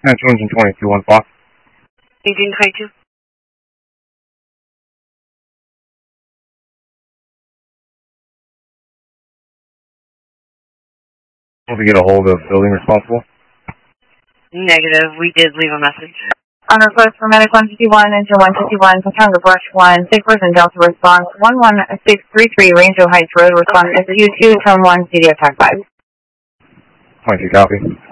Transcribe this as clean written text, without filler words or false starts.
Engine 2215. 1822. Will we get a hold of building responsible? Negative. We did leave a message. On request for Medic 151, Engine 151, Patonga Brush 1, sick person Delta response 11633, Ranger Heights Road, response SU2, Tone 1, CD attack 5. 22 copy.